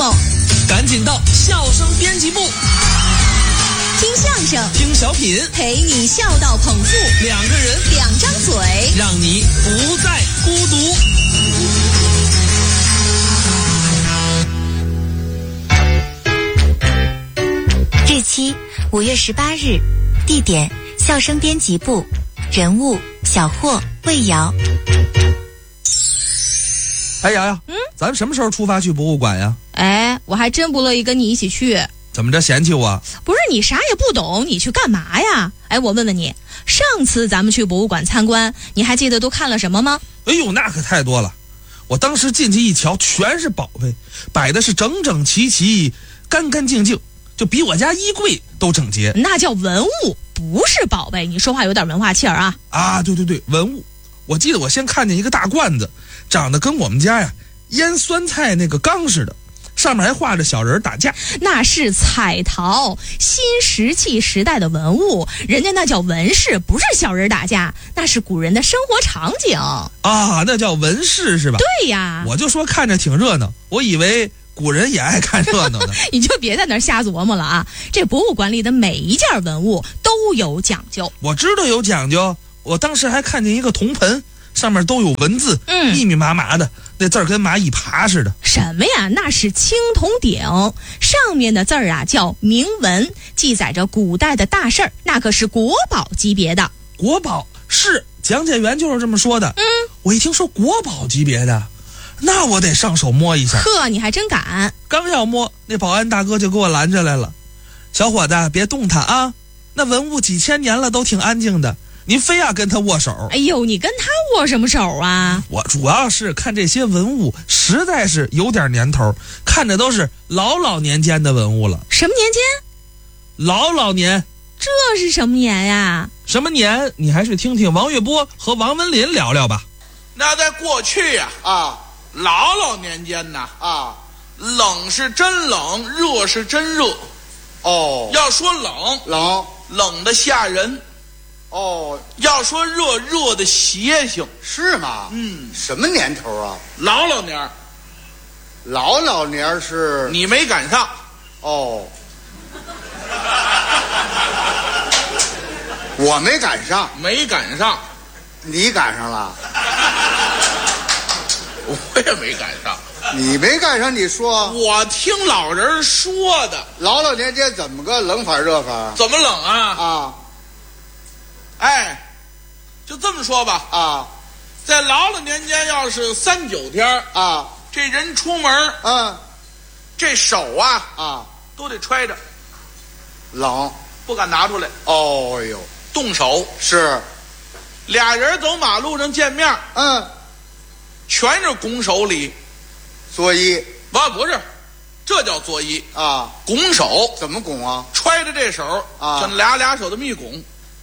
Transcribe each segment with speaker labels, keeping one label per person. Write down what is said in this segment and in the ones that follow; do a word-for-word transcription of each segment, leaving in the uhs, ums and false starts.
Speaker 1: 候，
Speaker 2: 赶紧到笑声编辑部，
Speaker 1: 听相声，
Speaker 2: 听小品，
Speaker 1: 陪你笑到捧腹，
Speaker 2: 两个人，
Speaker 1: 两张嘴，
Speaker 2: 让你不再孤独。
Speaker 3: 日期五月十八日，地点笑声编辑部，人物小霍、魏瑶。
Speaker 2: 哎瑶瑶，
Speaker 1: 嗯，
Speaker 2: 咱什么时候出发去博物馆呀？
Speaker 1: 哎，我还真不乐意跟你一起去。
Speaker 2: 怎么着嫌弃我？
Speaker 1: 不是你啥也不懂，你去干嘛呀？哎，我问问你，上次咱们去博物馆参观，你还记得都看了什么吗？
Speaker 2: 哎呦，那可太多了。我当时进去一瞧，全是宝贝，摆的是整整齐齐，干干净净，就比我家衣柜都整洁。
Speaker 1: 那叫文物，不是宝贝。你说话有点文化气儿啊！
Speaker 2: 啊，对对对，文物。我记得我先看见一个大罐子，长得跟我们家呀腌酸菜那个缸似的，上面还画着小人打架。
Speaker 1: 那是彩陶，新石器时代的文物，人家那叫纹饰，不是小人打架，那是古人的生活场景
Speaker 2: 啊，那叫纹饰是吧？
Speaker 1: 对呀，
Speaker 2: 我就说看着挺热闹，我以为古人也爱看热闹呢。
Speaker 1: 你就别在那儿瞎琢磨了啊！这博物馆里的每一件文物都有讲究。
Speaker 2: 我知道有讲究，我当时还看见一个铜盆，上面都有文字，
Speaker 1: 嗯，
Speaker 2: 密密麻麻的，那字儿跟蚂蚁爬似的。
Speaker 1: 什么呀？那是青铜鼎，上面的字儿啊叫铭文，记载着古代的大事儿，那可是国宝级别的。
Speaker 2: 国宝是讲解员就是这么说的。
Speaker 1: 嗯，
Speaker 2: 我一听说国宝级别的，那我得上手摸一下。
Speaker 1: 呵，你还真敢！
Speaker 2: 刚要摸，那保安大哥就给我拦着来了。小伙子，别动它啊！那文物几千年了，都挺安静的。您非要跟他握手？
Speaker 1: 哎呦，你跟他握什么手啊？
Speaker 2: 我主要是看这些文物实在是有点年头，看着都是老老年间的文物了。
Speaker 1: 什么年间？
Speaker 2: 老老年。
Speaker 1: 这是什么年呀？
Speaker 2: 什么年？你还是听听王月波和王文林聊聊吧。
Speaker 4: 那在过去呀、啊，啊，老老年间呐，啊，冷是真冷，热是真热。哦，要说冷，冷冷的吓人。哦，要说热，热的邪性。
Speaker 5: 是吗？
Speaker 4: 嗯，
Speaker 5: 什么年头啊？
Speaker 4: 老老年儿。
Speaker 5: 老老年儿是
Speaker 4: 你没赶上。
Speaker 5: 哦，我没赶上。
Speaker 4: 没赶上。
Speaker 5: 你赶上了。
Speaker 4: 我也没赶上。
Speaker 5: 你没赶上，你说？
Speaker 4: 我听老人说的。
Speaker 5: 老老年间怎么个冷法热法？
Speaker 4: 怎么冷啊？
Speaker 5: 啊。
Speaker 4: 哎，就这么说吧啊，在老老年间，要是三九天啊，这人出门，嗯，这手啊啊都得揣着，
Speaker 5: 冷，
Speaker 4: 不敢拿出来。
Speaker 5: 哦呦，
Speaker 4: 动手
Speaker 5: 是，
Speaker 4: 俩人走马路上见面，嗯，全是拱手礼，
Speaker 5: 作揖。
Speaker 4: 不不是，这叫作揖啊，拱手
Speaker 5: 怎么拱啊？
Speaker 4: 揣着这手啊，就俩俩手这么一拱。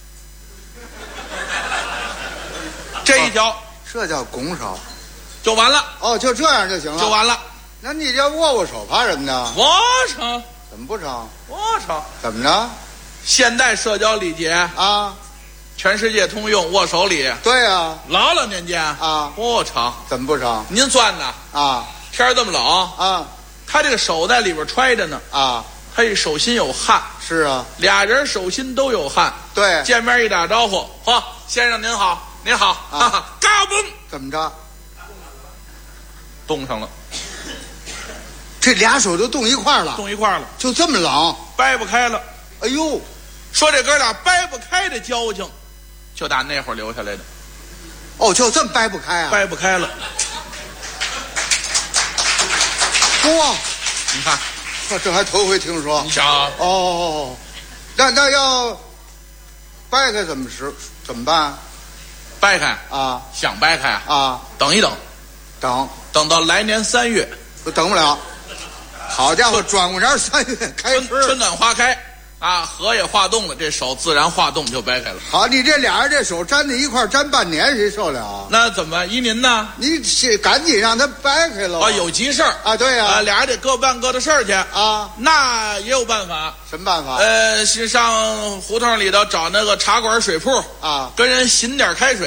Speaker 4: 这一条、哦，
Speaker 5: 这叫拱手，
Speaker 4: 就完了。
Speaker 5: 哦，就这样就行了，
Speaker 4: 就完了。
Speaker 5: 那你这握握手怕什么呢？
Speaker 4: 我成，
Speaker 5: 怎么不成？
Speaker 4: 我成，
Speaker 5: 怎么着？
Speaker 4: 现代社交礼节啊，全世界通用，握手礼。
Speaker 5: 对啊，
Speaker 4: 老老年间
Speaker 5: 啊，
Speaker 4: 不成。
Speaker 5: 怎么不成？
Speaker 4: 您算呐啊，天儿这么冷啊，他这个手在里边揣着呢啊，他这手心有汗。
Speaker 5: 是啊，
Speaker 4: 俩人手心都有汗。
Speaker 5: 对，
Speaker 4: 见面一打招呼，嚯，先生您好。您好，啊、哈哈，嘎嘣，
Speaker 5: 怎么着？
Speaker 4: 冻上了，
Speaker 5: 这俩手都冻一块了，
Speaker 4: 冻一块了，
Speaker 5: 就这么冷，
Speaker 4: 掰不开了。
Speaker 5: 哎呦，
Speaker 4: 说这哥俩掰不开的交情，就打那会儿留下来的。
Speaker 5: 哦，就这么掰不开啊？
Speaker 4: 掰不开了。
Speaker 5: 哇，
Speaker 4: 你看，
Speaker 5: 这这还头回听说。
Speaker 4: 你想啊，
Speaker 5: 哦，那那要掰开怎么使？怎么办？
Speaker 4: 掰开
Speaker 5: 啊，
Speaker 4: 想掰开
Speaker 5: 啊，
Speaker 4: 等一等，
Speaker 5: 等
Speaker 4: 等到来年三月，
Speaker 5: 都等不了。好家伙，转过年三月开春，
Speaker 4: 春暖花开啊，荷也化冻了，这手自然化冻就掰开了。
Speaker 5: 好，你这俩人这手粘在一块粘半年，谁受了？
Speaker 4: 那怎么依您呢？
Speaker 5: 你赶紧让他掰开了
Speaker 4: 啊！有急事儿
Speaker 5: 啊，对呀、
Speaker 4: 啊，俩人得各办各的事儿去
Speaker 5: 啊。
Speaker 4: 那也有办法，
Speaker 5: 什么办法？
Speaker 4: 呃，是上胡同里头找那个茶馆水铺
Speaker 5: 啊，
Speaker 4: 跟人寻点开水去。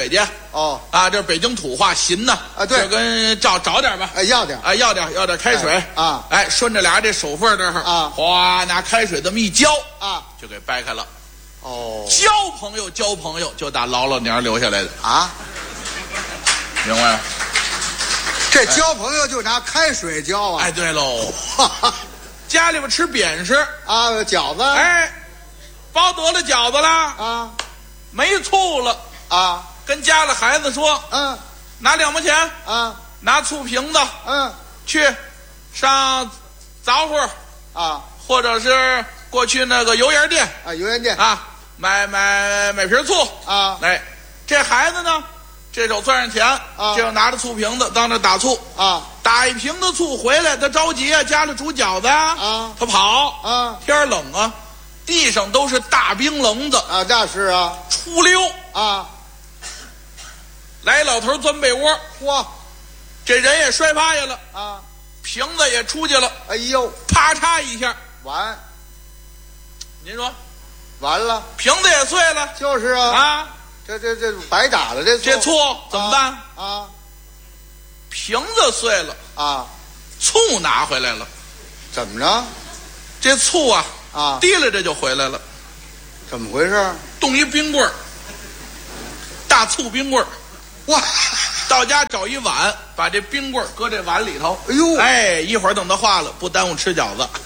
Speaker 5: 哦
Speaker 4: 啊，这是北京土话，寻呐
Speaker 5: 啊对
Speaker 4: 就跟找找点吧，
Speaker 5: 哎，要点
Speaker 4: 啊，要点要点开水
Speaker 5: 哎啊
Speaker 4: 哎，顺着俩这手缝这儿
Speaker 5: 啊
Speaker 4: 哗，拿开水这么一浇
Speaker 5: 啊，
Speaker 4: 就给掰开了。
Speaker 5: 哦
Speaker 4: 交朋友交朋友就打老老娘留下来的，
Speaker 5: 啊，
Speaker 4: 明白吗？
Speaker 5: 这交朋友就拿开水交啊？
Speaker 4: 哎，对喽，
Speaker 5: 哈哈
Speaker 4: 家里边吃扁食，
Speaker 5: 啊，饺子
Speaker 4: 哎，包得了饺子啦，
Speaker 5: 啊
Speaker 4: 没醋了，
Speaker 5: 啊
Speaker 4: 跟家里孩子说，
Speaker 5: 嗯
Speaker 4: 拿两毛钱，
Speaker 5: 啊
Speaker 4: 拿醋瓶子
Speaker 5: 嗯
Speaker 4: 去上枣户，
Speaker 5: 啊
Speaker 4: 或者是过去那个油盐店
Speaker 5: 啊，油盐店
Speaker 4: 啊，买买买瓶醋
Speaker 5: 啊
Speaker 4: 哎，这孩子呢，这手攥上钱，
Speaker 5: 啊
Speaker 4: 这手拿着醋瓶子当那打醋，
Speaker 5: 啊
Speaker 4: 打一瓶子醋回来，他着急啊，家里煮饺子啊，
Speaker 5: 啊
Speaker 4: 他跑
Speaker 5: 啊
Speaker 4: 天儿冷啊，地上都是大冰棱子，
Speaker 5: 啊，那是啊
Speaker 4: 出溜
Speaker 5: 啊，
Speaker 4: 来老头钻被窝，
Speaker 5: 嚯
Speaker 4: 这人也摔趴下了，
Speaker 5: 啊，
Speaker 4: 瓶子也出去了，
Speaker 5: 哎呦，
Speaker 4: 啪嚓一下，
Speaker 5: 完
Speaker 4: 您说
Speaker 5: 完了，
Speaker 4: 瓶子也碎了
Speaker 5: 就是啊，
Speaker 4: 啊，
Speaker 5: 这这这白打了，这
Speaker 4: 这醋怎么办？
Speaker 5: 啊
Speaker 4: 瓶子碎了，
Speaker 5: 啊，
Speaker 4: 醋拿回来了，
Speaker 5: 怎么着
Speaker 4: 这醋啊
Speaker 5: 啊？
Speaker 4: 提了这就回来了，
Speaker 5: 怎么回事？
Speaker 4: 冻一冰棍儿，大醋冰棍儿，
Speaker 5: 哇，
Speaker 4: 到家找一碗，把这冰棍儿搁这碗里头。
Speaker 5: 哎呦
Speaker 4: 哎，一会儿等它化了，不耽误吃饺子。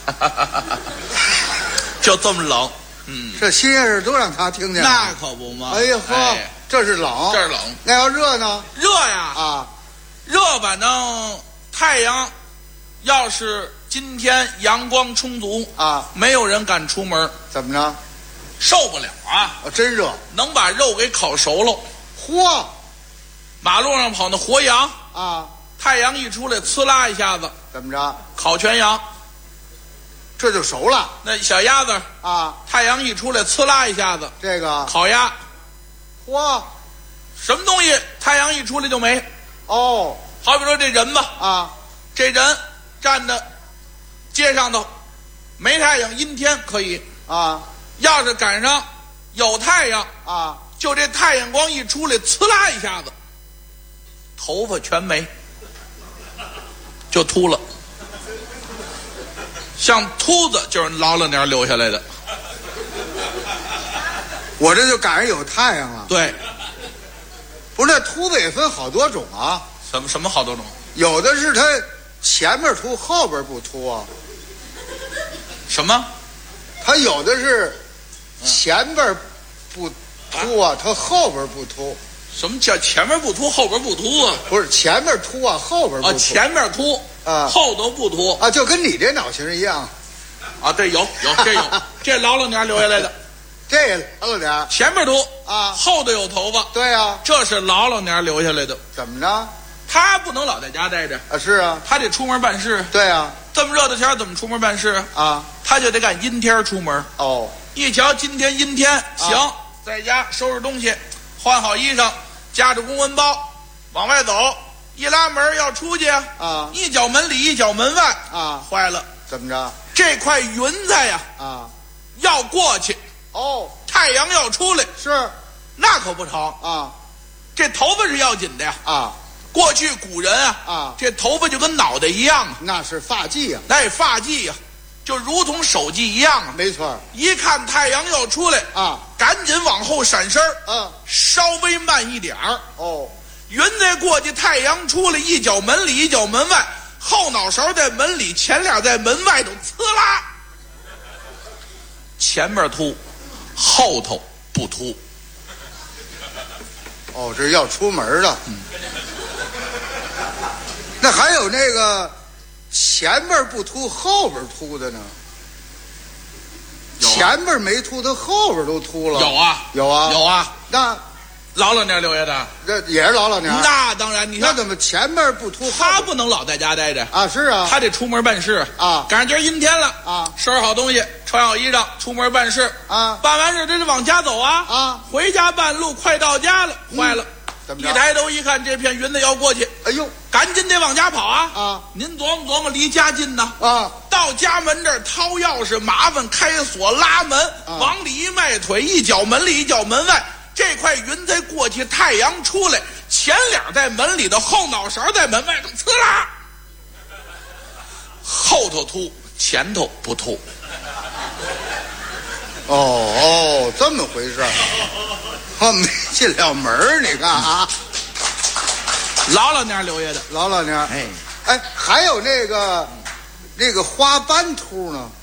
Speaker 4: 就这么冷，嗯，
Speaker 5: 这新鲜事都让他听见了。
Speaker 4: 那可不嘛。
Speaker 5: 哎呀呵，
Speaker 4: 哎
Speaker 5: 这是冷，
Speaker 4: 这儿冷，
Speaker 5: 那要热呢？
Speaker 4: 热呀，
Speaker 5: 啊
Speaker 4: 热，反正太阳要是今天阳光充足
Speaker 5: 啊，
Speaker 4: 没有人敢出门，
Speaker 5: 怎么着？
Speaker 4: 受不了啊，
Speaker 5: 啊，真热，
Speaker 4: 能把肉给烤熟喽。
Speaker 5: 嚯
Speaker 4: 马路上跑那活羊，
Speaker 5: 啊，
Speaker 4: 太阳一出来，呲啦一下子
Speaker 5: 怎么着？
Speaker 4: 烤全羊。
Speaker 5: 这就熟了
Speaker 4: 那小鸭子，
Speaker 5: 啊？
Speaker 4: 太阳一出来，呲啦一下子
Speaker 5: 这个
Speaker 4: 烤鸭。
Speaker 5: 嚯
Speaker 4: 什么东西太阳一出来就没？
Speaker 5: 哦
Speaker 4: 好比说这人吧，
Speaker 5: 啊
Speaker 4: 这人站在街上头，没太阳，阴天可以；
Speaker 5: 啊
Speaker 4: 要是赶上有太阳，
Speaker 5: 啊，
Speaker 4: 就这太阳光一出来，呲啦一下子，头发全没，就秃了。像秃子就是老老年留下来的。
Speaker 5: 我这就赶上有太阳了。
Speaker 4: 对，
Speaker 5: 不是，那秃子也分好多种啊，
Speaker 4: 什么什么好多种？
Speaker 5: 有的是它前面秃，后边不秃啊。
Speaker 4: 什么？
Speaker 5: 它有的是前边不秃啊，它后边不秃。
Speaker 4: 什么叫前面不秃，后边不秃啊？
Speaker 5: 不是前面秃啊，后边不
Speaker 4: 啊，
Speaker 5: 秃
Speaker 4: 前面秃
Speaker 5: 啊
Speaker 4: 后头不秃
Speaker 5: 啊，就跟你这脑型一样。
Speaker 4: 啊？对，有有这有，这老老年留下来的。
Speaker 5: 这也老了点儿
Speaker 4: 前面秃
Speaker 5: 啊
Speaker 4: 后头有头发，
Speaker 5: 对呀、
Speaker 4: 这是老老年留下来的。
Speaker 5: 怎么着
Speaker 4: 他不能老在家待着，
Speaker 5: 啊？是啊，
Speaker 4: 他得出门办事。
Speaker 5: 对呀、
Speaker 4: 这么热的天儿怎么出门办事？
Speaker 5: 啊，
Speaker 4: 他就得赶阴天出门。
Speaker 5: 哦，
Speaker 4: 一瞧今天阴天，行，在家收拾东西，换好衣裳，夹着公文包往外走，一拉门要出去
Speaker 5: 啊
Speaker 4: 一脚门里一脚门外
Speaker 5: 啊，
Speaker 4: 坏了，
Speaker 5: 怎么着
Speaker 4: 这块云彩呀
Speaker 5: 啊？
Speaker 4: 要过去，
Speaker 5: 哦，
Speaker 4: 太阳要出来，
Speaker 5: 是
Speaker 4: 那可不成。
Speaker 5: 啊
Speaker 4: 这头发是要紧的呀。
Speaker 5: 啊，
Speaker 4: 过去古人啊，
Speaker 5: 啊
Speaker 4: 这头发就跟脑袋一样啊，
Speaker 5: 那是发髻呀、
Speaker 4: 那发髻呀、就如同手机一样啊。
Speaker 5: 没错儿
Speaker 4: 一看太阳要出来，
Speaker 5: 啊，
Speaker 4: 赶紧往后闪身儿
Speaker 5: 嗯，
Speaker 4: 稍微慢一点儿。
Speaker 5: 哦，
Speaker 4: 云再过去，太阳出来，一脚门里一脚门外，后脑勺在门里，前脸在门外头，呲啦，前面秃，后头不秃。
Speaker 5: 哦，这是要出门的。嗯，那还有那个前边不秃，后边秃的呢？
Speaker 4: 有啊
Speaker 5: 前边没秃，它后边都秃了。
Speaker 4: 有啊，
Speaker 5: 有啊，
Speaker 4: 有啊，
Speaker 5: 那
Speaker 4: 老老年留下的。
Speaker 5: 这也是老老年儿。
Speaker 4: 那当然，你看
Speaker 5: 那怎么前边不秃，后
Speaker 4: 他
Speaker 5: 边
Speaker 4: 不能老在家待着，
Speaker 5: 啊？是啊，
Speaker 4: 他得出门办事
Speaker 5: 啊
Speaker 4: 赶上今儿阴天了
Speaker 5: 啊
Speaker 4: 收拾好东西，穿好衣裳，出门办事
Speaker 5: 啊
Speaker 4: 办完事这是往家走啊
Speaker 5: 啊
Speaker 4: 回家半路快到家了，坏了，一
Speaker 5: 怎么着？
Speaker 4: 抬头一看，这片云子要过去，
Speaker 5: 哎呦
Speaker 4: 赶紧得往家跑啊！
Speaker 5: 啊
Speaker 4: 您琢磨琢磨，离家近呐，
Speaker 5: 啊
Speaker 4: 到家门这儿掏钥匙麻烦，开锁拉门，
Speaker 5: 啊
Speaker 4: 往里一迈腿，一脚门里一脚门外， 这块云彩过去，太阳出来，前脸在门里头，后脑勺在门外头，呲啦，后头秃，前头不秃。
Speaker 5: 哦哦，这么回事儿，我没进了门儿，你看啊，
Speaker 4: 老老年留下的，
Speaker 5: 老老年，
Speaker 4: 哎
Speaker 5: 哎，还有那个那个花斑秃呢，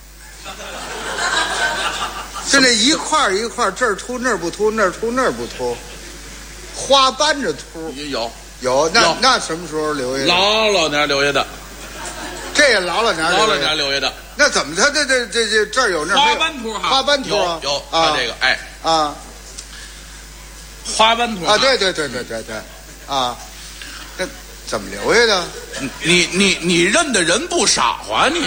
Speaker 5: 就那一块儿一块儿，这儿秃那儿不秃，那儿秃那儿不秃，花斑着秃。
Speaker 4: 有
Speaker 5: 有，那
Speaker 4: 有
Speaker 5: 那什么时候留下的？
Speaker 4: 老老年留下的，
Speaker 5: 这也老老年
Speaker 4: 老老年留下的。
Speaker 5: 那怎么他这这这这这儿有那儿没
Speaker 4: 花
Speaker 5: 有
Speaker 4: 斑秃哈，
Speaker 5: 花斑秃啊
Speaker 4: 有有
Speaker 5: 啊
Speaker 4: 他这个哎
Speaker 5: 啊
Speaker 4: 花斑秃
Speaker 5: 啊，对对对对对对啊，这怎么留下的？
Speaker 4: 你你你认的人不少啊你，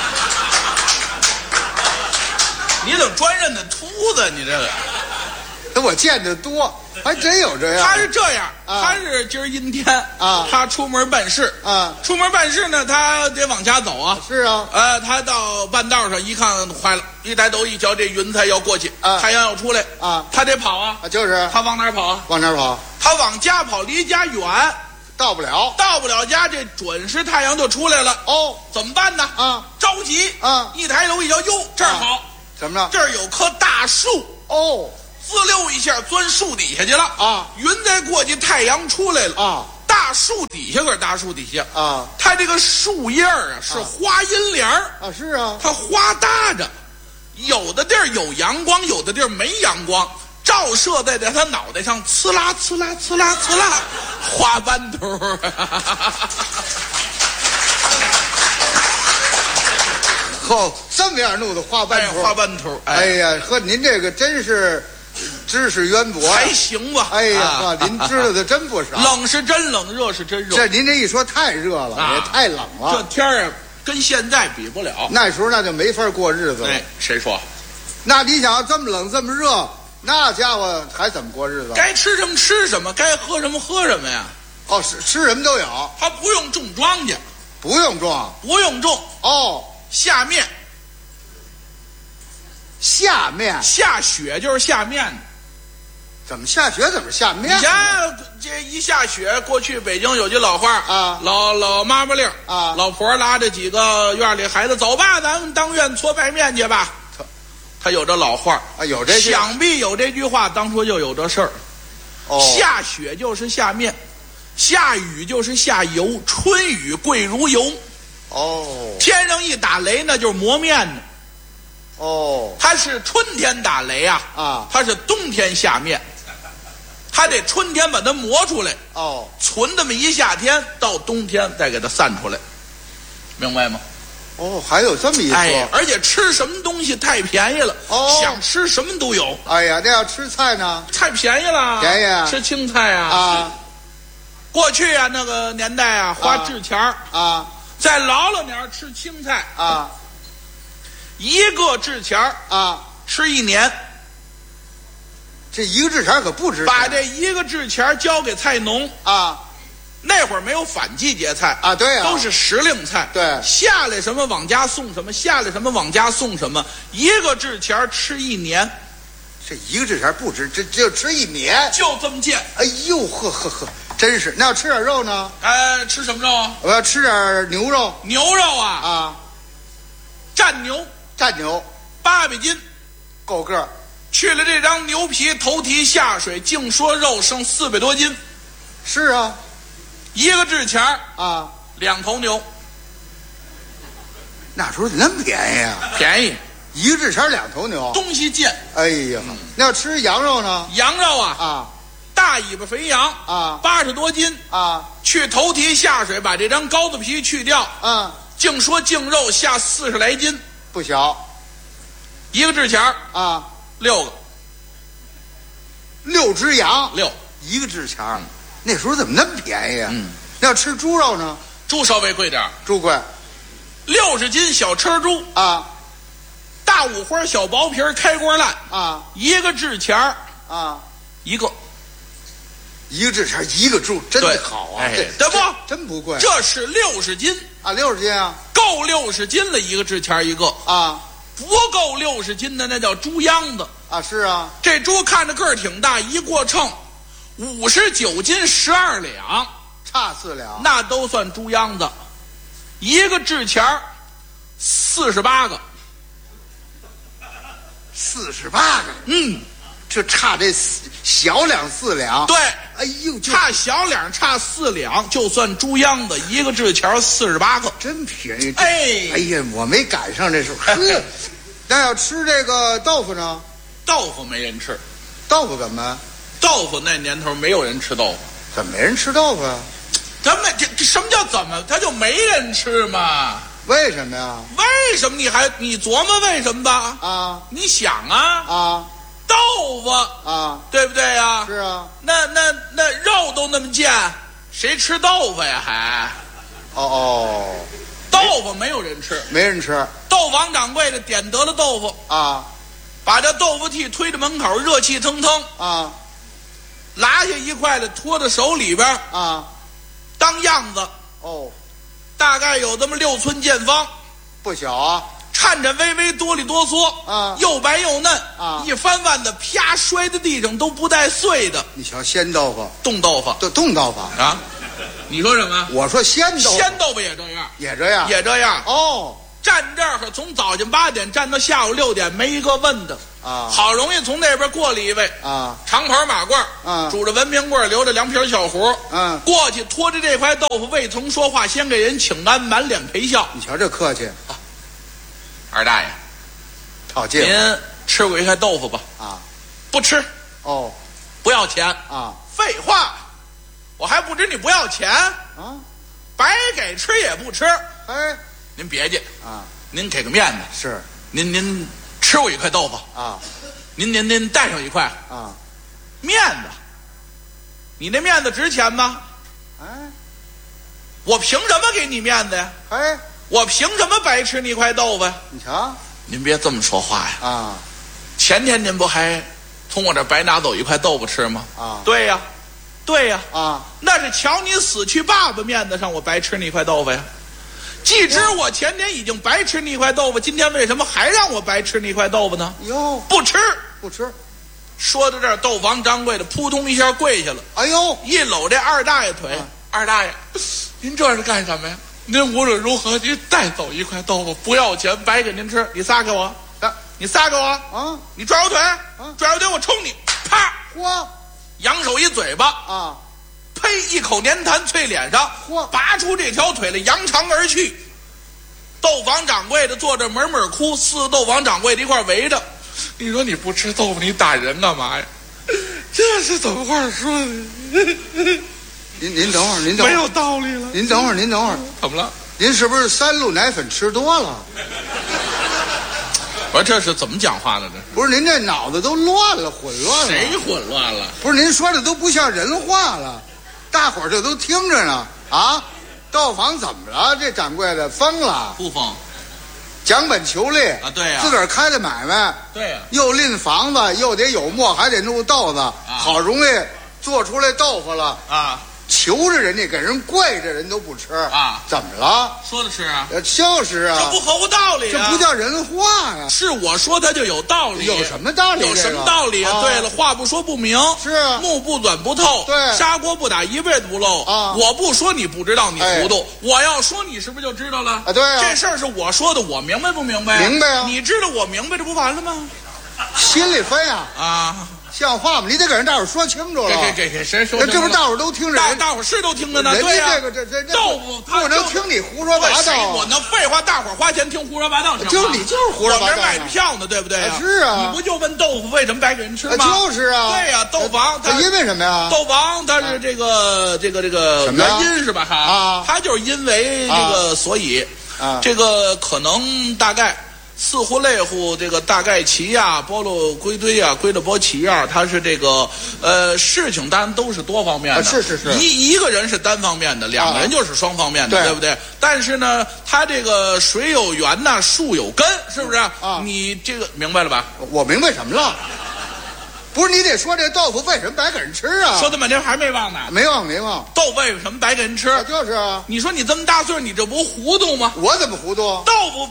Speaker 4: 你怎么专认的秃子？你这个，
Speaker 5: 那我见得多，还真有这样。
Speaker 4: 他是这样，
Speaker 5: 啊
Speaker 4: 他是今儿阴天
Speaker 5: 啊
Speaker 4: 他出门办事
Speaker 5: 啊
Speaker 4: 出门办事呢，他得往家走啊。
Speaker 5: 是啊
Speaker 4: 呃，他到半道上一看，坏了，一抬头一瞧，这云彩要过去，
Speaker 5: 啊
Speaker 4: 太阳要出来
Speaker 5: 啊
Speaker 4: 他得跑啊。
Speaker 5: 啊，就是
Speaker 4: 他往哪儿跑啊？
Speaker 5: 往哪儿跑？
Speaker 4: 他往家跑，离家远，
Speaker 5: 到不了。
Speaker 4: 到不了家，这准是太阳就出来了。
Speaker 5: 哦，
Speaker 4: 怎么办呢？
Speaker 5: 啊，
Speaker 4: 着急
Speaker 5: 啊
Speaker 4: 一抬头一瞧，哟，这儿好，
Speaker 5: 怎么着？
Speaker 4: 这儿有棵大树，
Speaker 5: 哦
Speaker 4: 滋溜一下钻树底下去了
Speaker 5: 啊！
Speaker 4: 云彩过去，太阳出来了
Speaker 5: 啊！
Speaker 4: 大树底下可是大树底下
Speaker 5: 啊，
Speaker 4: 它这个树叶儿啊是花阴帘儿
Speaker 5: 啊，是啊，
Speaker 4: 它花搭着，有的地儿有阳光，有的地儿没阳光，照射在在他脑袋上，呲啦呲啦呲啦呲啦，花斑秃。
Speaker 5: 哦，这么样弄的花斑秃，
Speaker 4: 花斑秃，
Speaker 5: 哎呀，呵，您这个真是知识渊博，
Speaker 4: 还行吧？
Speaker 5: 哎呀，
Speaker 4: 啊、
Speaker 5: 您知道的真不少。
Speaker 4: 冷是真冷，热是真热。
Speaker 5: 这您这一说太热了，
Speaker 4: 啊、
Speaker 5: 也太冷了。
Speaker 4: 这天儿啊，跟现在比不了。
Speaker 5: 那时候那就没法过日子了。
Speaker 4: 哎，谁说？
Speaker 5: 那你想这么冷这么热，那家伙还怎么过日子？
Speaker 4: 该吃什么吃什么，该喝什么喝什么呀？
Speaker 5: 哦，是吃什么都有，
Speaker 4: 他不用种庄稼，
Speaker 5: 不用种，
Speaker 4: 不用种
Speaker 5: 哦，
Speaker 4: 下面
Speaker 5: 下面
Speaker 4: 下雪就是下面。
Speaker 5: 怎么下雪？怎么下面？
Speaker 4: 以前这一下雪，过去北京有句老话
Speaker 5: 啊，
Speaker 4: 老老妈妈令
Speaker 5: 啊，
Speaker 4: 老婆拉着几个院里孩子走吧，咱们当院搓白面去吧。他他有这老话
Speaker 5: 啊，有这句，
Speaker 4: 想必有这句话，当初就有这事儿。
Speaker 5: 哦，
Speaker 4: 下雪就是下面，下雨就是下油，春雨贵如油。
Speaker 5: 哦，
Speaker 4: 天上一打雷，那就是磨面呢。
Speaker 5: 哦，
Speaker 4: 它是春天打雷啊，
Speaker 5: 啊，
Speaker 4: 它是冬天下面，它得春天把它磨出来，
Speaker 5: 哦，
Speaker 4: 存这么一夏天，到冬天再给它散出来，明白吗？
Speaker 5: 哦，还有这么一说，
Speaker 4: 哎，而且吃什么东西太便宜了，
Speaker 5: 哦，
Speaker 4: 想吃什么都有。
Speaker 5: 哎呀，那要吃菜呢？
Speaker 4: 菜便宜了，
Speaker 5: 便宜啊，
Speaker 4: 吃青菜啊。
Speaker 5: 啊，
Speaker 4: 过去啊，那个年代啊，花纸钱儿
Speaker 5: 啊，
Speaker 4: 在老老年儿吃青菜
Speaker 5: 啊。
Speaker 4: 一个纸钱儿
Speaker 5: 啊，
Speaker 4: 吃一年，
Speaker 5: 这一个纸钱可不值钱。
Speaker 4: 把这一个纸钱交给菜农
Speaker 5: 啊，
Speaker 4: 那会儿没有反季节菜
Speaker 5: 啊，对啊，
Speaker 4: 都是时令菜。
Speaker 5: 对，
Speaker 4: 下来什么往家送什么，下来什么往家送什么，一个纸钱吃一年。
Speaker 5: 这一个纸钱不值，这只有吃一年，
Speaker 4: 就这么贱。
Speaker 5: 哎呦呵呵呵，真是。那要吃点肉呢？
Speaker 4: 呃，吃什么肉啊？
Speaker 5: 我要吃点牛肉。
Speaker 4: 牛肉啊
Speaker 5: 啊，
Speaker 4: 蘸牛。
Speaker 5: 蘸牛
Speaker 4: 八百斤，
Speaker 5: 够个儿。
Speaker 4: 去了这张牛皮，头提下水，净说肉剩四百多斤。
Speaker 5: 是啊，
Speaker 4: 一个纸钱
Speaker 5: 啊，
Speaker 4: 两头牛。
Speaker 5: 那时候那么便宜啊？
Speaker 4: 便宜，
Speaker 5: 一个纸钱两头牛，
Speaker 4: 东西贱。
Speaker 5: 哎呀，嗯、那要吃羊肉呢？
Speaker 4: 羊肉啊
Speaker 5: 啊，
Speaker 4: 大尾巴肥羊
Speaker 5: 啊，
Speaker 4: 八十多斤
Speaker 5: 啊，
Speaker 4: 去头提下水，把这张羔子皮去掉
Speaker 5: 啊，
Speaker 4: 净说净肉下四十来斤。
Speaker 5: 不小，
Speaker 4: 一个纸钱
Speaker 5: 啊，
Speaker 4: 六个，
Speaker 5: 六只羊，
Speaker 4: 六
Speaker 5: 一个纸钱、嗯、那时候怎么那么便宜啊？
Speaker 4: 嗯，
Speaker 5: 要吃猪肉呢？
Speaker 4: 猪稍微贵点，
Speaker 5: 猪贵，
Speaker 4: 六十斤小车猪
Speaker 5: 啊，
Speaker 4: 大五花小薄皮开锅烂
Speaker 5: 啊，
Speaker 4: 一个纸钱
Speaker 5: 啊，
Speaker 4: 一个，
Speaker 5: 一个纸钱一个猪，真的好啊！
Speaker 4: 哎，对不？
Speaker 5: 真不贵，
Speaker 4: 这是六十斤
Speaker 5: 啊，六十斤啊。
Speaker 4: 够六十斤了，一个纸钱一个
Speaker 5: 啊，
Speaker 4: 不够六十斤的那叫猪秧子，
Speaker 5: 啊，是啊，
Speaker 4: 这猪看着个儿挺大，一过秤，五十九斤十二两，
Speaker 5: 差四两，
Speaker 4: 那都算猪秧子。一个制钱儿四十八个，
Speaker 5: 四十八个，
Speaker 4: 嗯，
Speaker 5: 就差这四小两四两。
Speaker 4: 对，
Speaker 5: 哎呦，就
Speaker 4: 差小两差四两，就算猪秧子，一个制钱四十八个，
Speaker 5: 真便宜。
Speaker 4: 哎，
Speaker 5: 哎呀，我没赶上这时候。呵，那要吃这个豆腐呢？
Speaker 4: 豆腐没人吃，
Speaker 5: 豆腐怎么？
Speaker 4: 豆腐那年头没有人吃豆腐，
Speaker 5: 怎么没人吃豆腐啊？
Speaker 4: 咱们这这什么叫怎么？他就没人吃嘛？
Speaker 5: 为什么呀？
Speaker 4: 为什么你还你琢磨为什么吧？
Speaker 5: 啊
Speaker 4: 你想啊
Speaker 5: 啊
Speaker 4: 豆腐
Speaker 5: 啊！
Speaker 4: 对不对呀？
Speaker 5: 是啊。
Speaker 4: 那那那肉都那么贱，谁吃豆腐呀？还
Speaker 5: 哦哦，
Speaker 4: 豆腐没有人吃，
Speaker 5: 没人吃
Speaker 4: 豆王掌柜的点得了豆腐，
Speaker 5: 啊
Speaker 4: 把这豆腐屉推着门口，热气腾腾，
Speaker 5: 啊
Speaker 4: 拿下一块来，托在手里边
Speaker 5: 啊！
Speaker 4: 当样子，
Speaker 5: 哦，
Speaker 4: 大概有这么六寸见方，
Speaker 5: 不小啊！
Speaker 4: 颤颤巍巍，哆里哆嗦，
Speaker 5: 啊
Speaker 4: 又白又嫩，
Speaker 5: 啊
Speaker 4: 一翻腕子，啪摔在地上都不带碎的，
Speaker 5: 你瞧，鲜豆腐，
Speaker 4: 冻豆腐
Speaker 5: 冻冻豆腐。
Speaker 4: 啊！你说什么？
Speaker 5: 我说鲜豆腐，
Speaker 4: 鲜豆腐也这样，
Speaker 5: 也这样，
Speaker 4: 也这样。
Speaker 5: 哦
Speaker 4: 站这儿从早晨八点站到下午六点，没一个问的
Speaker 5: 啊
Speaker 4: 好容易从那边过了一位，
Speaker 5: 啊
Speaker 4: 长袍马褂，
Speaker 5: 啊
Speaker 4: 拄着文明棍，留着两撇小胡，
Speaker 5: 嗯，
Speaker 4: 过去拖着这块豆腐，未曾说话，先给人请安，满脸陪笑。
Speaker 5: 你瞧这客气，
Speaker 4: 二大爷，
Speaker 5: 套近乎
Speaker 4: 您吃过一块豆腐吧？
Speaker 5: 啊
Speaker 4: 不吃，
Speaker 5: 哦
Speaker 4: 不要钱。
Speaker 5: 啊
Speaker 4: 废话，我还不知你不要钱，
Speaker 5: 啊
Speaker 4: 白给吃也不吃。
Speaker 5: 哎
Speaker 4: 您别介，
Speaker 5: 啊
Speaker 4: 您给个面子，
Speaker 5: 是
Speaker 4: 您您吃我一块豆腐，
Speaker 5: 啊
Speaker 4: 您您您带上一块
Speaker 5: 啊
Speaker 4: 面子。你那面子值钱吗？
Speaker 5: 哎
Speaker 4: 我凭什么给你面子呀？
Speaker 5: 哎，
Speaker 4: 我凭什么白吃你一块豆腐呀？
Speaker 5: 你瞧
Speaker 4: 您别这么说话呀！
Speaker 5: 啊
Speaker 4: 前天您不还从我这白拿走一块豆腐吃吗？
Speaker 5: 啊
Speaker 4: 对呀，对呀，
Speaker 5: 啊
Speaker 4: 那是瞧你死去爸爸面子上，我白吃你一块豆腐呀。既知我前天已经白吃你一块豆腐，今天为什么还让我白吃你一块豆腐呢？
Speaker 5: 哟
Speaker 4: 不吃。
Speaker 5: 不吃，
Speaker 4: 说到这儿，豆房掌柜的扑通一下跪下了，
Speaker 5: 哎呦
Speaker 4: 一搂这二大爷腿。
Speaker 5: 啊
Speaker 4: 二大爷，您这是干什么呀？您无论如何，您带走一块豆腐，不要钱，白给您吃。你撒给我，
Speaker 5: 啊
Speaker 4: 你撒给我，
Speaker 5: 啊
Speaker 4: 你拽我腿，拽我腿，我冲你，啪，
Speaker 5: 嚯
Speaker 4: 扬手一嘴巴，
Speaker 5: 啊
Speaker 4: 呸，一口粘痰啐脸上，
Speaker 5: 嚯
Speaker 4: 拔出这条腿来，扬长而去。豆房掌柜的坐这门门哭，四个豆房掌柜的一块围着。你说你不吃豆腐，你打人干嘛呀？这是怎么话说的？
Speaker 5: 您您等会儿，您等会儿，
Speaker 4: 没有道理了。
Speaker 5: 您等会儿，您等会儿，
Speaker 4: 怎么了？
Speaker 5: 您是不是三鹿奶粉吃多了？
Speaker 4: 我说这是怎么讲话呢？这
Speaker 5: 不是，您这脑子都乱了，混乱了。
Speaker 4: 谁混乱了？
Speaker 5: 不是您说的都不像人话了，大伙儿这都听着呢。啊，豆坊怎么了？这掌柜的疯了，
Speaker 4: 不疯
Speaker 5: 讲本求利
Speaker 4: 啊？对呀、
Speaker 5: 自个儿开的买卖，
Speaker 4: 对呀、
Speaker 5: 又拎房子，又得有磨，还得弄豆子，好容易做出来豆腐了，
Speaker 4: 啊，
Speaker 5: 求着人家，给人跪着，人都不吃
Speaker 4: 啊？
Speaker 5: 怎么了？
Speaker 4: 说的是啊，
Speaker 5: 呃，就是啊，
Speaker 4: 这不合乎道理啊！
Speaker 5: 这不叫人话呀、
Speaker 4: 是我说他就有道理，
Speaker 5: 有什么道理？
Speaker 4: 有什么道理啊？
Speaker 5: 啊
Speaker 4: 对了，话不说不明，
Speaker 5: 是啊
Speaker 4: 目不转不透，
Speaker 5: 对
Speaker 4: 砂锅不打一辈子不漏
Speaker 5: 啊
Speaker 4: 我不说你不知道，你糊涂；我要说你是不是就知道了？
Speaker 5: 啊对啊
Speaker 4: 这事儿是我说的，我明白不明白？
Speaker 5: 明白啊
Speaker 4: 你知道我明白，这不完了吗？
Speaker 5: 心里分啊，
Speaker 4: 啊，
Speaker 5: 像话吗？你得给人大伙儿说清楚了。
Speaker 4: 给给给给谁说
Speaker 5: 那
Speaker 4: 清楚了？
Speaker 5: 这不大伙儿都听着
Speaker 4: 大
Speaker 5: 人，
Speaker 4: 大伙儿是都听着呢，
Speaker 5: 人
Speaker 4: 对呀、
Speaker 5: 家这个这这这
Speaker 4: 豆腐他
Speaker 5: 不能
Speaker 4: 就
Speaker 5: 听你胡说八
Speaker 4: 对谁
Speaker 5: 道。
Speaker 4: 我能废话，大伙儿花钱听胡说八道，
Speaker 5: 就你就是胡说八道
Speaker 4: 我这买票呢，对不对
Speaker 5: 啊是啊
Speaker 4: 你不就问豆腐为什么白给人吃吗？
Speaker 5: 啊就是啊
Speaker 4: 对呀、豆房它
Speaker 5: 他因为什么呀？
Speaker 4: 豆房它是这个这个这个
Speaker 5: 什么呀
Speaker 4: 原因是吧？哈
Speaker 5: 啊
Speaker 4: 它就是因为这个所以
Speaker 5: 啊
Speaker 4: 这个可能大概。四户类户这个大概齐呀，波罗归堆呀，归了波齐呀，它是这个呃事情当然都是多方面的，
Speaker 5: 啊是是是
Speaker 4: 一一个人是单方面的，两个人就是双方面的，
Speaker 5: 对
Speaker 4: 对不对？但是呢，它这个水有源呐，树有根，是不是？
Speaker 5: 啊
Speaker 4: 你这个明白了吧？
Speaker 5: 我明白什么了？不是你得说这豆腐为什么白给人吃啊？
Speaker 4: 说这半天还没忘呢。
Speaker 5: 没忘没忘，
Speaker 4: 豆为什么白给人吃？
Speaker 5: 啊就是啊，
Speaker 4: 你说你这么大岁数，你这不糊涂吗？
Speaker 5: 我怎么糊涂？
Speaker 4: 豆腐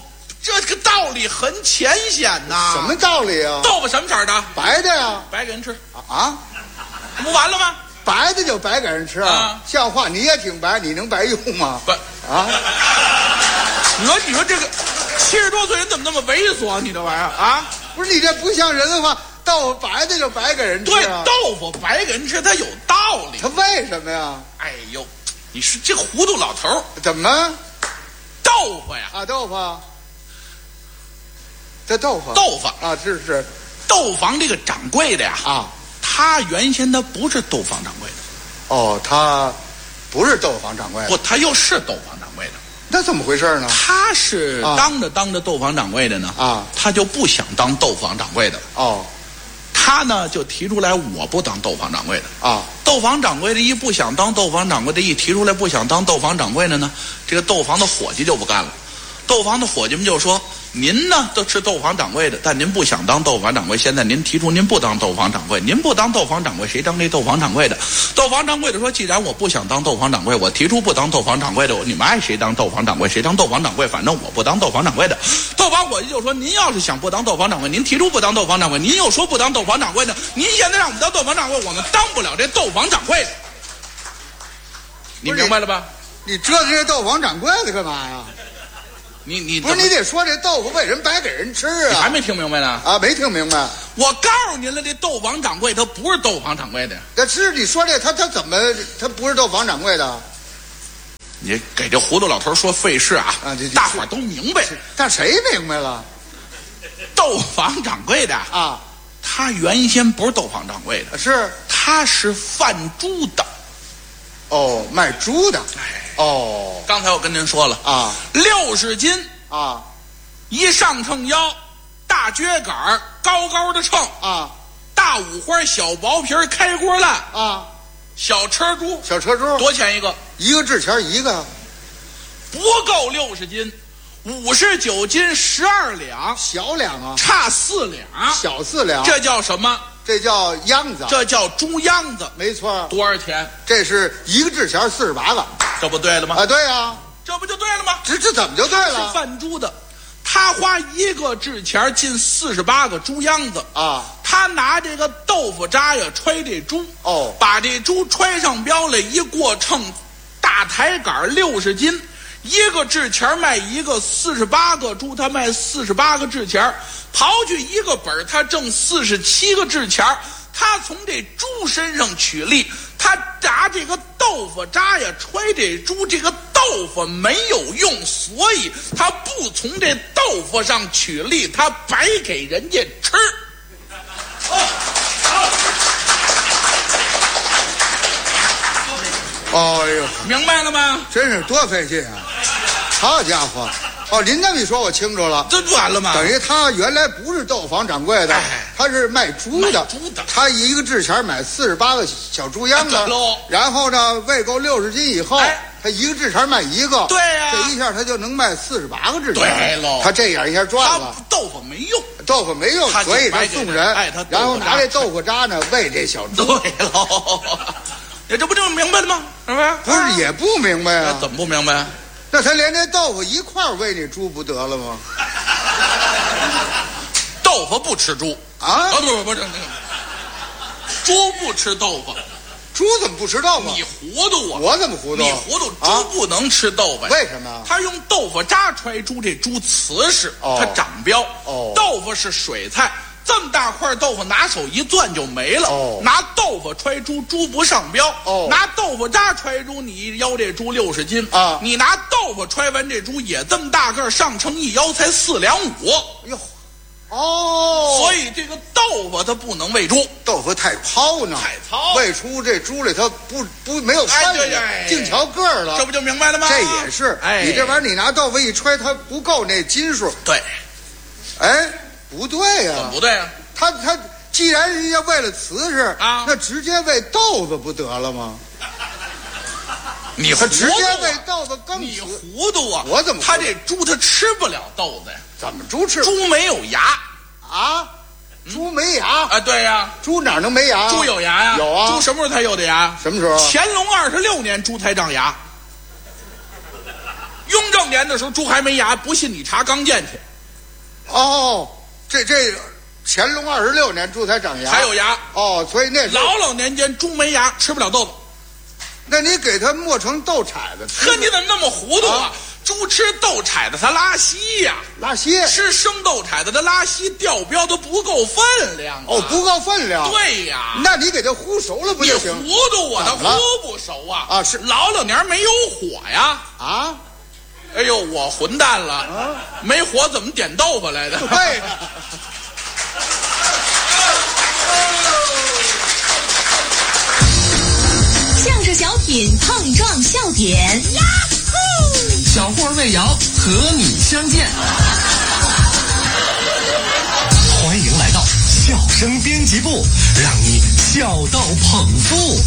Speaker 4: 这个道理很浅显呐。
Speaker 5: 什么道理啊？
Speaker 4: 豆腐什么色儿的？
Speaker 5: 白的呀。
Speaker 4: 白给人吃
Speaker 5: 啊？
Speaker 4: 不完了吗？
Speaker 5: 白的就白给人吃啊？像话，你也挺白，你能白用吗？
Speaker 4: 不
Speaker 5: 啊？
Speaker 4: 你说你说这个七十多岁人怎么那么猥琐？你这玩意儿啊？
Speaker 5: 不是你这不像人的话，豆腐白的就白给人吃啊？
Speaker 4: 对，豆腐白给人吃，它有道理。
Speaker 5: 它为什么呀？
Speaker 4: 哎呦，你是这糊涂老头儿！
Speaker 5: 怎么？
Speaker 4: 豆腐呀？
Speaker 5: 啊，豆腐。这豆腐。
Speaker 4: 豆腐
Speaker 5: 啊，是是。
Speaker 4: 豆房这个掌柜的呀，
Speaker 5: 啊，
Speaker 4: 他原先他不是豆房掌柜的。
Speaker 5: 哦，他不是豆房掌柜的。
Speaker 4: 不，他又是豆房掌柜的。
Speaker 5: 那怎么回事呢？
Speaker 4: 他是当着当着豆房掌柜的呢，
Speaker 5: 啊，
Speaker 4: 他就不想当豆房掌柜的。
Speaker 5: 哦，
Speaker 4: 他呢就提出来，我不当豆房掌柜的。
Speaker 5: 啊，
Speaker 4: 豆房掌柜的一不想当豆房掌柜的，一提出来不想当豆房掌柜的呢，这个豆房的伙计就不干了。豆房的伙计们就说：“您呢都是豆房掌柜的，但您不想当豆房掌柜。现在您提出您不当豆房掌柜，您不当豆房掌柜，谁当这豆房掌柜的？”豆房掌柜的说：“既然我不想当豆房掌柜，我提出不当豆房掌柜的，你们爱谁当豆房掌柜谁当豆房掌柜，反正我不当豆房掌柜的。”豆房伙计就说：“您要是想不当豆房掌柜，您提出不当豆房掌柜，您又说不当豆房掌柜的，您现在让我们当豆房掌柜，我们当不了这豆房掌柜的。你明白了吧？
Speaker 5: 你折腾这豆房掌柜的干嘛呀？”
Speaker 4: 你你
Speaker 5: 不是你得说这豆腐为什么白给人吃啊？
Speaker 4: 你还没听明白呢？
Speaker 5: 啊，没听明白。
Speaker 4: 我告诉您了，这豆房掌柜他不是豆房掌柜的。
Speaker 5: 那是你说这他他怎么他不是豆房掌柜的？
Speaker 4: 你给这糊涂老头说费事啊！
Speaker 5: 啊，这
Speaker 4: 大伙儿都明白。
Speaker 5: 但谁明白了？
Speaker 4: 豆房掌柜的
Speaker 5: 啊，
Speaker 4: 他原先不是豆房掌柜的，
Speaker 5: 是
Speaker 4: 他是贩猪的。
Speaker 5: 哦，卖猪的。
Speaker 4: 哎。
Speaker 5: 哦，
Speaker 4: 刚才我跟您说了
Speaker 5: 啊，
Speaker 4: 六十斤
Speaker 5: 啊，
Speaker 4: 一上秤腰，大撅杆儿高高的秤
Speaker 5: 啊，
Speaker 4: 大五花小薄皮儿开锅烂
Speaker 5: 啊，
Speaker 4: 小车猪
Speaker 5: 小车猪
Speaker 4: 多钱一个？
Speaker 5: 一个制钱一个，
Speaker 4: 不够六十斤，五十九斤十二两，
Speaker 5: 小两啊，
Speaker 4: 差四两，
Speaker 5: 小四两，
Speaker 4: 这叫什么？
Speaker 5: 这叫秧子，
Speaker 4: 这叫猪秧子，
Speaker 5: 没错。
Speaker 4: 多少钱？
Speaker 5: 这是一个制钱四十八个，
Speaker 4: 这不对了吗？
Speaker 5: 啊，对呀，
Speaker 4: 这不就对了吗？
Speaker 5: 这这怎么就对了？
Speaker 4: 是贩猪的，他花一个制钱进四十八个猪秧子
Speaker 5: 啊，
Speaker 4: 他拿这个豆腐渣呀揣这猪，
Speaker 5: 哦，
Speaker 4: 把这猪揣上标来，一过秤，大抬杆六十斤。一个制钱卖一个，四十八个猪他卖四十八个制钱，刨去一个本他挣四十七个制钱。他从这猪身上取利，他拿这个豆腐渣呀揣这猪，这个豆腐没有用，所以他不从这豆腐上取利，他白给人家吃。
Speaker 5: 哦呦，
Speaker 4: 明白了吗？
Speaker 5: 真是多费劲啊！好家伙，哦，您这么一说，我清楚了，
Speaker 4: 这完了吗？
Speaker 5: 等于他原来不是豆房掌柜的，
Speaker 4: 哎、
Speaker 5: 他是卖猪的。
Speaker 4: 卖猪的，
Speaker 5: 他一个制钱买四十八个小猪秧子，
Speaker 4: 哎、
Speaker 5: 然后呢，喂够六十斤以后，哎、他一个制钱卖一个，
Speaker 4: 对呀、啊，
Speaker 5: 这一下他就能卖四十八个制钱。
Speaker 4: 对喽，
Speaker 5: 他这样一下赚了。
Speaker 4: 他豆腐没用，
Speaker 5: 豆腐没用，所以他送人，
Speaker 4: 哎、他
Speaker 5: 然后拿这豆腐渣呢喂这小猪。
Speaker 4: 对喽。这不就明白了吗？是不是？
Speaker 5: 不是也不明白啊？
Speaker 4: 怎么不明白？
Speaker 5: 那他连这豆腐一块喂那猪不得了吗？
Speaker 4: 豆腐不吃猪
Speaker 5: 啊？
Speaker 4: 不不不是那个，猪不吃豆腐。
Speaker 5: 猪怎么不吃豆腐？
Speaker 4: 你糊涂啊！
Speaker 5: 我怎么糊涂？
Speaker 4: 你糊涂，猪不能吃豆腐。
Speaker 5: 为什么？
Speaker 4: 他用豆腐渣揣猪，这猪瓷实，
Speaker 5: 哦、
Speaker 4: 它长标。
Speaker 5: 哦，
Speaker 4: 豆腐是水菜。这么大块豆腐拿手一攥就没了。
Speaker 5: 哦，
Speaker 4: 拿豆腐揣猪，猪不上标。
Speaker 5: 哦，
Speaker 4: 拿豆腐渣揣猪，你一腰这猪六十斤
Speaker 5: 啊，
Speaker 4: 你拿豆腐揣完这猪也这么大个，上称一腰才四两五。
Speaker 5: 哟，哦，
Speaker 4: 所以这个豆腐它不能喂猪，
Speaker 5: 豆腐太糙呢，
Speaker 4: 太糙，
Speaker 5: 喂出这猪里它不不没有饭量，净调个儿了，
Speaker 4: 这不就明白了吗？
Speaker 5: 这也是，
Speaker 4: 哎，
Speaker 5: 你这玩意儿你拿豆腐一揣，它不够那斤数。
Speaker 4: 对，
Speaker 5: 哎。不对呀、啊，
Speaker 4: 怎么不对啊？
Speaker 5: 他他既然人家为了瓷实
Speaker 4: 啊，
Speaker 5: 那直接喂豆子不得了吗？
Speaker 4: 你糊涂、啊、
Speaker 5: 他直接喂豆子更
Speaker 4: 你糊涂啊！
Speaker 5: 我怎么？
Speaker 4: 他这猪他吃不了豆子呀？
Speaker 5: 怎么猪吃？
Speaker 4: 猪没有牙
Speaker 5: 啊？猪没牙
Speaker 4: 啊？对呀、啊，
Speaker 5: 猪哪能没牙？
Speaker 4: 猪有牙呀、啊？
Speaker 5: 有啊。
Speaker 4: 猪什么时候才有的牙？
Speaker 5: 什么时候？
Speaker 4: 乾隆二十六年猪才长牙。雍正年的时候猪还没牙，不信你查刚健去。
Speaker 5: 哦，这这乾隆二十六年猪才长牙，
Speaker 4: 才有牙。
Speaker 5: 哦，所以那时候
Speaker 4: 老老年间猪没牙，吃不了豆子。
Speaker 5: 那你给它磨成豆铲子，
Speaker 4: 呵，你怎么那么糊涂啊？
Speaker 5: 啊
Speaker 4: 猪吃豆铲子它拉稀呀、
Speaker 5: 拉稀。
Speaker 4: 吃生豆铲子它拉稀，掉标都不够分量、啊。
Speaker 5: 哦，不够分量。
Speaker 4: 对呀、啊，
Speaker 5: 那你给它烀熟了不
Speaker 4: 你
Speaker 5: 就行？
Speaker 4: 糊涂我，它烀不熟啊！
Speaker 5: 啊，是
Speaker 4: 老老年没有火呀！
Speaker 5: 啊，
Speaker 4: 哎呦，我混蛋了！啊、没火怎么点豆腐来的？
Speaker 5: 对。
Speaker 1: 相声小品碰撞笑点，呀呼！
Speaker 6: 小霍魏瑶和你相见，欢迎来到笑声编辑部，让你笑到捧腹。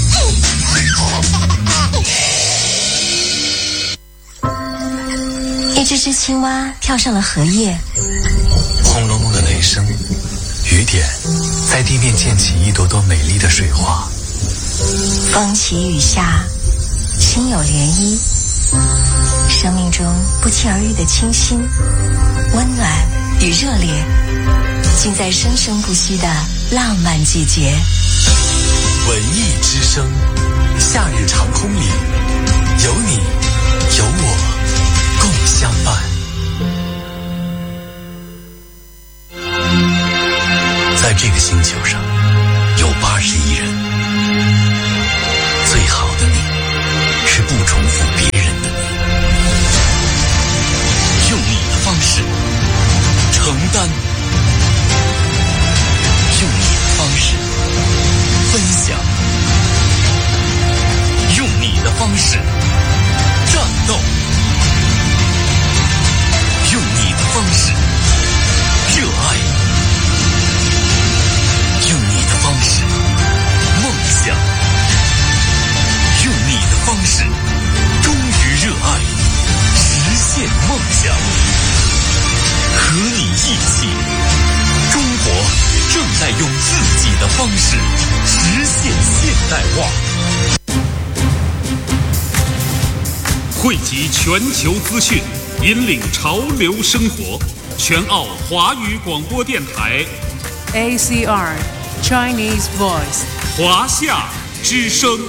Speaker 3: 一只只青蛙跳上了荷叶，
Speaker 6: 轰隆隆的雷声，雨点在地面溅起一朵朵美丽的水花。
Speaker 3: 风起雨下，心有涟漪。生命中不期而遇的清新、温暖与热烈，尽在生生不息的浪漫季节。
Speaker 6: 文艺之声，夏日长空里，有你有我共相伴。在这个星球上有八十亿人，最好的你是不重复别人的你，用你的方式承担，用你的方式分享，用你的方式战斗，用你的方式热爱，用你的方式梦想，用你的方式忠于热爱，实现梦想。和你一起，中国正在用自己的方式实现现代化。
Speaker 7: 汇集全球资讯，引领潮流生活。全澳华语广播电台
Speaker 8: A C R Chinese Voice
Speaker 7: 华夏之声。